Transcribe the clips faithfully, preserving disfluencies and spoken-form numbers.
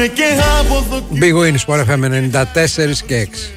Big Win Sport εφ εμ ενενήντα τέσσερα και έξι.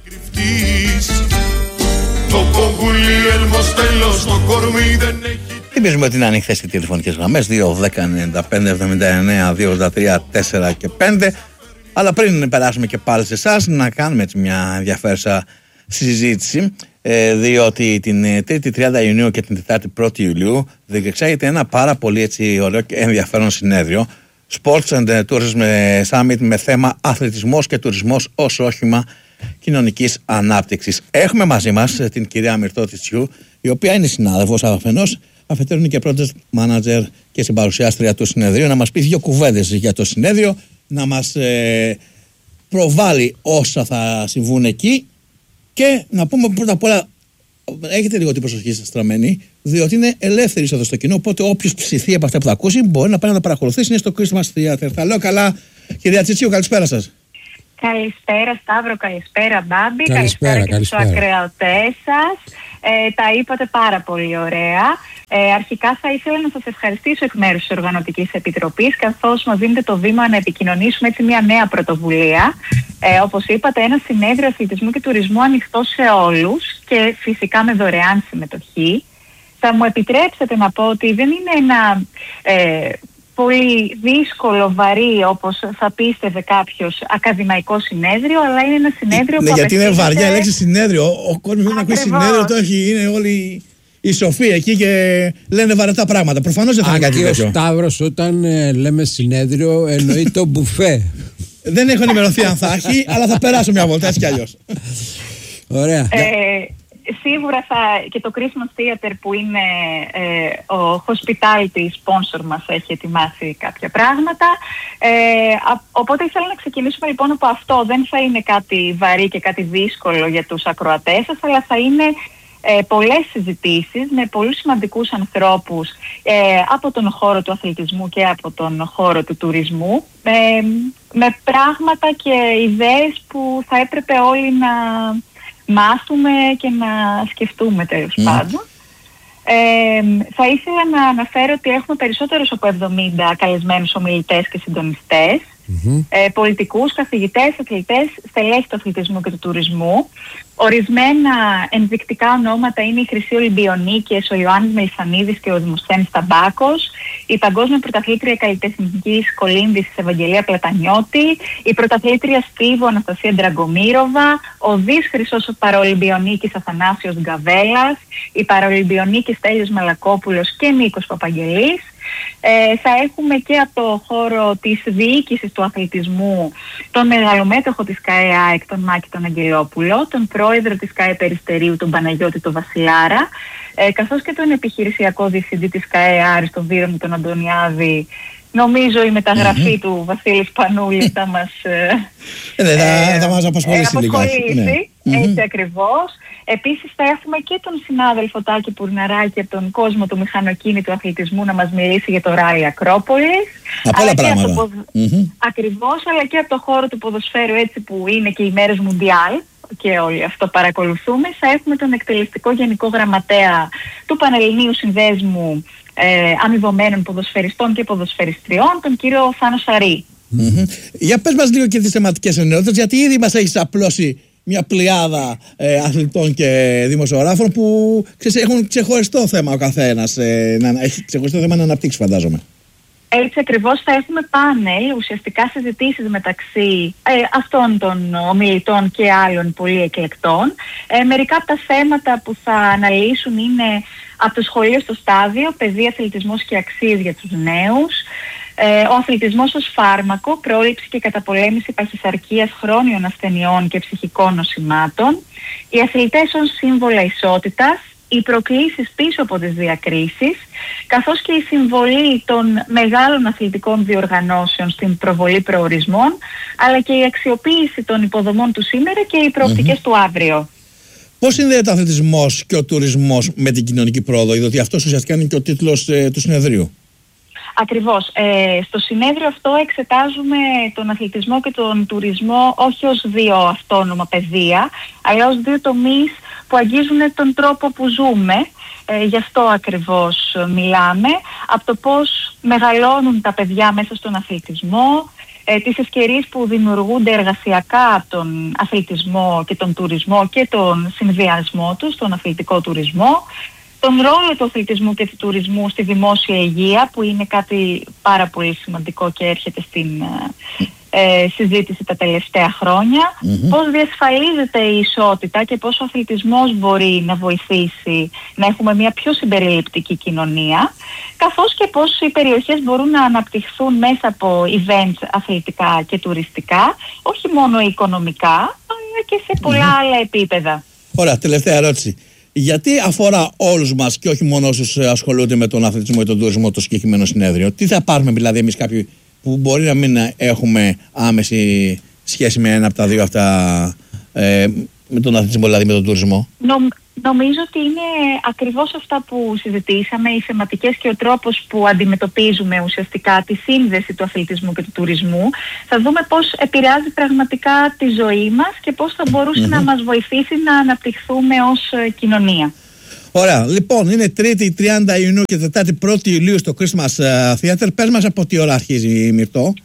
Θυμίζουμε ότι είναι ανοιχτές οι τηλεφωνικές γραμμές δύο δέκα ενενήντα πέντε εβδομήντα εννέα δύο ογδόντα τρία τέσσερα και πέντε. Αλλά πριν περάσουμε και πάλι σε εσάς, να κάνουμε έτσι μια ενδιαφέρουσα συζήτηση, ε, διότι την Τρίτη τριάντα Ιουνίου και την Τετάρτη πρώτη Ιουλίου διεξάγεται ένα πάρα πολύ έτσι ωραίο και ενδιαφέρον συνέδριο, Sports and Tourism Summit, με θέμα αθλητισμός και τουρισμός ως όχημα κοινωνικής ανάπτυξης. Έχουμε μαζί μας την κυρία Μυρτώ Τιτσιού, η οποία είναι συνάδελφος αφενός, αφετέρου είναι και project manager και συμπαρουσιάστρια του συνεδρίου, να μας πει δύο κουβέντες για το συνέδριο, να μας ε, προβάλλει όσα θα συμβούν εκεί και να πούμε πρώτα απ' όλα, έχετε λίγο την προσοχή σας στραμμένη, διότι είναι ελεύθερη εδώ στο κοινό, οπότε όποιος ψηθεί από αυτά που θα ακούσει μπορεί να πάει να τα παρακολουθήσει. Είναι στο Christmas Theater. Θα λέω καλά, κυρία Τσιτσίου, καλησπέρα σας. Καλησπέρα Σταύρο, καλησπέρα Μπάμπη, καλησπέρα, καλησπέρα και στους ακροατές σας. Ε, τα είπατε πάρα πολύ ωραία. Ε, αρχικά θα ήθελα να σας ευχαριστήσω εκ μέρους της Οργανωτικής Επιτροπής, καθώς μας δίνετε το βήμα να επικοινωνήσουμε έτσι μια νέα πρωτοβουλία. Ε, όπως είπατε, ένα συνέδριο αθλητισμού και τουρισμού ανοιχτό σε όλους και φυσικά με δωρεάν συμμετοχή. Θα μου επιτρέψετε να πω ότι δεν είναι ένα ε, πολύ δύσκολο, βαρύ, όπως θα πίστευε κάποιος, ακαδημαϊκό συνέδριο, αλλά είναι ένα συνέδριο ναι, που γιατί είναι απευθύνεται... βαριά λέξη συνέδριο. Ο κόσμος δεν ακούει συνέδριο, το έχει, είναι όλοι οι σοφοί εκεί και λένε βαρετά πράγματα. Προφανώς δεν θα είναι κάτι τέτοιο. Ο Σταύρος όταν ε, λέμε συνέδριο εννοεί το μπουφέ. Δεν έχω ενημερωθεί αν θα έχει, αλλά θα περάσω μια βόλτα έτσι κι αλλιώς. Ωραία. Ε, Σίγουρα θα, και το Christmas Theater που είναι ε, ο hospitality sponsor μας έχει ετοιμάσει κάποια πράγματα. Ε, α, οπότε ήθελα να ξεκινήσουμε λοιπόν από αυτό. Δεν θα είναι κάτι βαρύ και κάτι δύσκολο για τους ακροατές σας, αλλά θα είναι ε, πολλές συζητήσεις με πολλούς σημαντικούς ανθρώπους ε, από τον χώρο του αθλητισμού και από τον χώρο του τουρισμού, ε, με πράγματα και ιδέες που θα έπρεπε όλοι να μάθουμε και να σκεφτούμε τέλος mm. πάντων. Ε, θα ήθελα να αναφέρω ότι έχουμε περισσότερους από εβδομήντα καλεσμένους ομιλητές και συντονιστές, mm-hmm. ε, πολιτικούς, καθηγητές, αθλητές, στελέχη του αθλητισμού και του τουρισμού. Ορισμένα ενδεικτικά ονόματα είναι η Χρυσή Ολυμπιονίκης, ο Ιωάννης Μελισσανίδης και ο Δημοσθένης Ταμπάκος, η παγκόσμια πρωταθλήτρια καλλιτεχνικής κολύμβησης Ευαγγελία Πλατανιώτη, η πρωταθλήτρια στίβου Αναστασία Ντραγκομύροβα, ο δις χρυσός παραολυμπιονίκης Αθανάσιος Γκαβέλας, η παραολυμπιονίκης Στέλιος Μαλακόπουλος και Νίκος Παπαγγελής. Ε, θα έχουμε και από το χώρο της διοίκησης του αθλητισμού τον μεγαλομέτωχο της ΚΑΕΑΕΚ, τον Μάκη τον Αγγελόπουλο, τον πρόεδρο της ΚΑΕ Περιστερίου, τον Παναγιώτη τον Βασιλάρα, ε, καθώς και τον επιχειρησιακό διευθυντή της ΚΑΕ τον Βίρονη τον Αντωνιάδη. Νομίζω η μεταγραφή mm-hmm. του Βασίλη Πανούλη θα μας, ε, ε, θα μας απασχολήσει λίγο. Ναι. Έτσι ακριβώς. Επίσης θα έχουμε και τον συνάδελφο Τάκη Πουρναράκη από τον κόσμο του μηχανοκίνητου αθλητισμού να μας μιλήσει για το Ράλι Ακρόπολης. Από όλα πράγματα. Από το... mm-hmm. Ακριβώς, αλλά και από το χώρο του ποδοσφαίρου, έτσι που είναι και οι μέρες Μουντιάλ και όλοι αυτό παρακολουθούμε. Θα έχουμε τον εκτελεστικό γενικό γραμματέα του Πανελληνίου Συνδέσμου ε, Αμοιβωμένων Ποδοσφαιριστών και Ποδοσφαιριστριών, τον κύριο Θάνο Σαρή. Mm-hmm. Για πες μας λίγο και τις θεματικές ενότητες, γιατί ήδη μας έχεις απλώσει μια πλειάδα ε, αθλητών και δημοσιογράφων που ξέρεις, έχουν ξεχωριστό θέμα ο καθένας, ε, να, έχει ξεχωριστό θέμα να αναπτύξει, φαντάζομαι. Έτσι ακριβώς, θα έχουμε πάνελ, ουσιαστικά συζητήσεις μεταξύ ε, αυτών των ομιλητών και άλλων πολύ εκλεκτών. Ε, μερικά από τα θέματα που θα αναλύσουν είναι από το σχολείο στο στάδιο, παιδεία, αθλητισμός και αξίες για τους νέους, ε, ο αθλητισμός ως φάρμακο, πρόληψη και καταπολέμηση παχυσαρκίας, χρόνιων ασθενειών και ψυχικών νοσημάτων, οι αθλητές ως σύμβολα ισότητας, οι προκλήσεις πίσω από τις διακρίσεις, καθώς και η συμβολή των μεγάλων αθλητικών διοργανώσεων στην προβολή προορισμών, αλλά και η αξιοποίηση των υποδομών του σήμερα και οι προοπτικές mm-hmm. του αύριο. Πώς συνδέεται ο αθλητισμός και ο τουρισμός με την κοινωνική πρόοδο, διότι αυτός ουσιαστικά είναι και ο τίτλος ε, του συνεδρίου? Ακριβώς. Ε, στο συνέδριο αυτό εξετάζουμε τον αθλητισμό και τον τουρισμό όχι ως δύο αυτόνομα πεδία, αλλά ως δύο τομείς που αγγίζουν τον τρόπο που ζούμε. Ε, γι' αυτό ακριβώς μιλάμε. Από το πώς μεγαλώνουν τα παιδιά μέσα στον αθλητισμό, ε, τις ευκαιρίες που δημιουργούνται εργασιακά από τον αθλητισμό και τον τουρισμό και τον συνδυασμό τους, τον αθλητικό τουρισμό, τον ρόλο του αθλητισμού και του τουρισμού στη δημόσια υγεία, που είναι κάτι πάρα πολύ σημαντικό και έρχεται στην ε, συζήτηση τα τελευταία χρόνια, mm-hmm. πώς διασφαλίζεται η ισότητα και πώς ο αθλητισμός μπορεί να βοηθήσει να έχουμε μια πιο συμπεριληπτική κοινωνία, καθώς και πώς οι περιοχές μπορούν να αναπτυχθούν μέσα από events αθλητικά και τουριστικά, όχι μόνο οικονομικά, αλλά και σε πολλά mm-hmm. άλλα επίπεδα. Ωραία, τελευταία ερώτηση. Γιατί αφορά όλους μας και όχι μόνο όσους ασχολούνται με τον αθλητισμό ή τον τουρισμό το συγκεκριμένο συνέδριο? Τι θα πάρουμε δηλαδή εμείς κάποιοι που μπορεί να μην έχουμε άμεση σχέση με ένα από τα δύο αυτά, ε, με τον αθλητισμό δηλαδή με τον τουρισμό? Νομ, νομίζω ότι είναι ακριβώς αυτά που συζητήσαμε, οι θεματικές και ο τρόπος που αντιμετωπίζουμε ουσιαστικά τη σύνδεση του αθλητισμού και του τουρισμού. Θα δούμε πώς επηρεάζει πραγματικά τη ζωή μας και πώς θα μπορούσε mm-hmm. να μας βοηθήσει να αναπτυχθούμε ως κοινωνία. Ωραία, λοιπόν, είναι Τρίτη τριάντα Ιουνίου και Τετάρτη πρώτη Ιουλίου στο Christmas Theater. Πες μας από τι ώρα αρχίζει, Μυρτώ.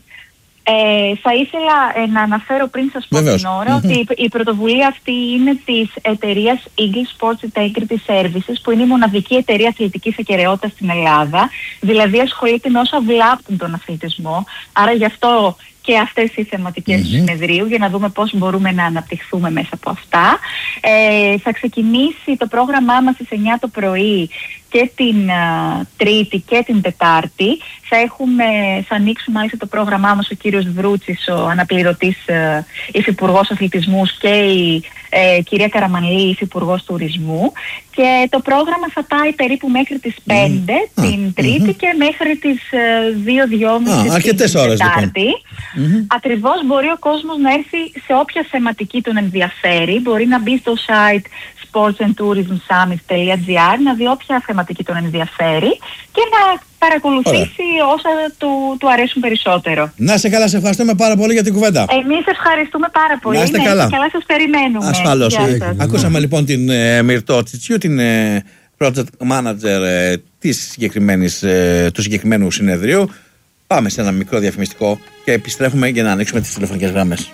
Ε, θα ήθελα ε, να αναφέρω πριν σας πω Βεβαίως. την ώρα mm-hmm. ότι η, η πρωτοβουλία αυτή είναι της εταιρείας Eagle Sports Integrity Services, που είναι η μοναδική εταιρεία αθλητικής ακεραιότητας στην Ελλάδα. Δηλαδή ασχολείται με όσα βλάπτουν τον αθλητισμό. Άρα γι' αυτό και αυτές οι θεματικές mm-hmm. του συνεδρίου, για να δούμε πώς μπορούμε να αναπτυχθούμε μέσα από αυτά. Ε, θα ξεκινήσει το πρόγραμμά μας στις εννιά το πρωί και την uh, Τρίτη και την Τετάρτη. Θα, έχουμε, θα ανοίξουμε μάλιστα το πρόγραμμά μας ο κύριος Βρούτσης, ο αναπληρωτής uh, υφυπουργός αθλητισμού, και η uh, κυρία Καραμανλή, υφυπουργός τουρισμού. Και το πρόγραμμα θα πάει περίπου μέχρι τις πέντε mm. την ah. Τρίτη mm-hmm. και μέχρι τις uh, δύο και τριάντα ah, την Τετάρτη. Mm-hmm. Ακριβώς, μπορεί ο κόσμος να έρθει σε όποια θεματική τον ενδιαφέρει. Μπορεί να μπει στο site sports and tourism summit dot gr, να δει όποια θεματική τον ενδιαφέρει και να παρακολουθήσει Ωραία. όσα του, του αρέσουν περισσότερο. Να είσαι καλά, σε ευχαριστούμε πάρα πολύ για την κουβέντα. Εμείς ευχαριστούμε πάρα πολύ. Να είστε καλά. Ναι, καλά, σας περιμένουμε. Ασφαλώς. Ακούσαμε λοιπόν την ε, Μυρτώ Τσιτσιού, την ε, project manager ε, της συγκεκριμένης, ε, του συγκεκριμένου συνεδρίου. Πάμε σε ένα μικρό διαφημιστικό και επιστρέφουμε για να ανοίξουμε τις τηλεφωνικές γραμμές.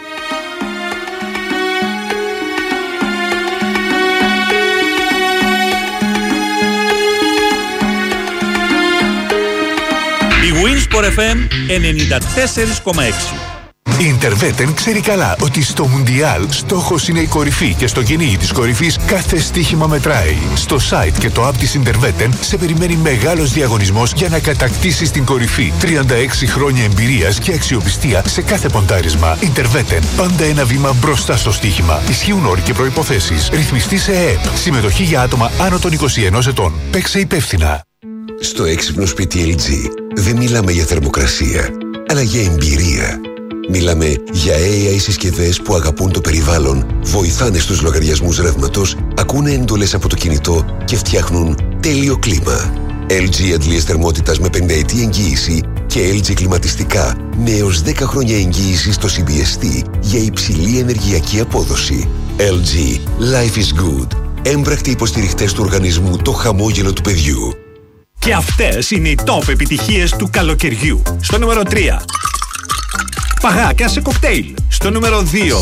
Η Winsport εφ εμ ενενήντα τέσσερα κόμμα έξι. Η Interveten ξέρει καλά ότι στο Μουντιάλ στόχος είναι η κορυφή και στο κυνήγι της κορυφής κάθε στοίχημα μετράει. Στο site και το app της Interveten σε περιμένει μεγάλος διαγωνισμός για να κατακτήσεις την κορυφή. τριάντα έξι χρόνια εμπειρίας και αξιοπιστία σε κάθε ποντάρισμα. Interveten, πάντα ένα βήμα μπροστά στο στοίχημα. Ισχύουν όροι και προϋποθέσεις. Ρυθμιστή σε ΕΕΠ. Συμμετοχή για άτομα άνω των είκοσι ενός ετών. Παίξε υπεύθυνα. Στο έξυπνο σπίτι ελ τζι δεν μιλάμε για θερμοκρασία, αλλά για εμπειρία. Μιλάμε για έι άι συσκευές που αγαπούν το περιβάλλον, βοηθάνε στους λογαριασμούς ρεύματος, ακούνε εντολές από το κινητό και φτιάχνουν τέλειο κλίμα. ελ τζι αντλίες θερμότητας με πενταετή εγγύηση και ελ τζι κλιματιστικά με έως δέκα χρόνια εγγύηση στο σι μπι ες τι για υψηλή ενεργειακή απόδοση. ελ τζι Life is good. Έμπρακτοι υποστηριχτές του οργανισμού Το Χαμόγελο του Παιδιού. Και αυτές είναι οι top επιτυχίες του καλοκαιριού. Στο νούμερο τρία. Παγάκια σε κοκτέιλ. Στο νούμερο δύο.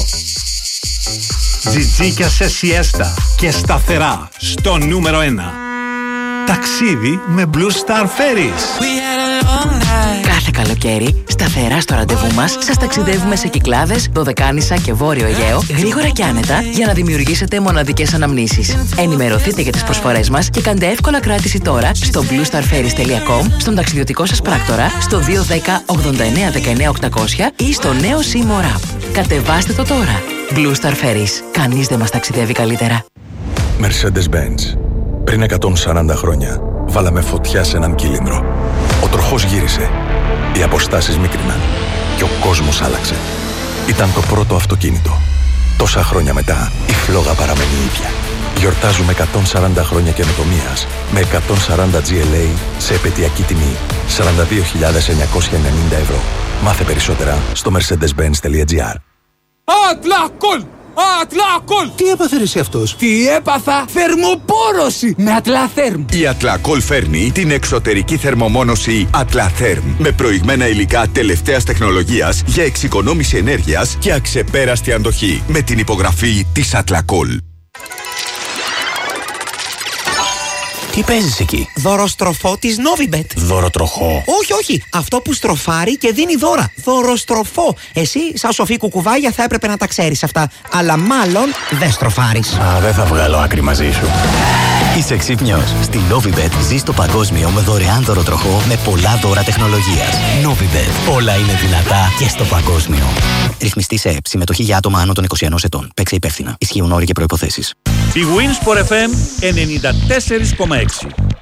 Τζιτζίκια σε σιέστα και σταθερά. Στο νούμερο ένα. Ταξίδι με Blue Star Ferries. Κάθε καλοκαίρι, σταθερά στο ραντεβού μας, σας ταξιδεύουμε σε Κυκλάδες, Δωδεκάνησα και Βόρειο Αιγαίο, γρήγορα και άνετα, για να δημιουργήσετε μοναδικές αναμνήσεις. Ενημερωθείτε για τις προσφορές μας και κάντε εύκολα κράτηση τώρα στο blue star ferries dot com, στον ταξιδιωτικό σας πράκτορα, στο δύο ένα μηδέν ογδόντα εννέα δεκαεννέα οκτακόσια ή στο νέο Seymour App. Κατεβάστε το τώρα. Blue Star Ferries. Κανείς δεν μας ταξιδεύει καλύτερα. Mercedes-Benz. Πριν εκατόν σαράντα χρόνια, βάλαμε φωτιά σε έναν κύλινδρο. Ο τροχός γύρισε, οι αποστάσεις μίκριναν και ο κόσμος άλλαξε. Ήταν το πρώτο αυτοκίνητο. Τόσα χρόνια μετά, η φλόγα παραμένει ίδια. Γιορτάζουμε εκατόν σαράντα χρόνια καινοτομίας με εκατόν σαράντα τζι ελ έι σε επαιτειακή τιμή σαράντα δύο χιλιάδες εννιακόσια ενενήντα ευρώ. Μάθε περισσότερα στο mercedes benz dot gr. أطلع كل Ατλάκολ! Τι έπαθε ρε εσύ αυτός? Τι έπαθα? Θερμοπόρωση με Ατλαθέρμ. Η Ατλακόλ φέρνει την εξωτερική θερμομόνωση Ατλαθέρμ με προηγμένα υλικά τελευταίας τεχνολογίας για εξοικονόμηση ενέργειας και αξεπέραστη αντοχή με την υπογραφή της Ατλακόλ. Τι παίζεις εκεί? Δωροστροφό της Novibet. Δωροτροχό? Όχι, όχι. Αυτό που στροφάρει και δίνει δώρα. Δωροστροφό. Εσύ, σαν σοφή κουκουβάγια, θα έπρεπε να τα ξέρεις αυτά. Αλλά μάλλον δεν στροφάρεις. Α, δεν θα βγάλω άκρη μαζί σου. Είσαι ξύπνιος. Στη Novibet ζεις το παγκόσμιο με δωρεάν δωροτροχό με πολλά δώρα τεχνολογίας. Novibet. Όλα είναι δυνατά και στο παγκόσμιο. Ρυθμιστή σε ΕΠ. Συμμετοχή για άτομα άνω των είκοσι ενός ετών. Παίξε υπεύθυνα. Ισχύουν όροι και προϋποθέσεις. Η Winsport εφ εμ ενενήντα τέσσερα κόμμα έξι.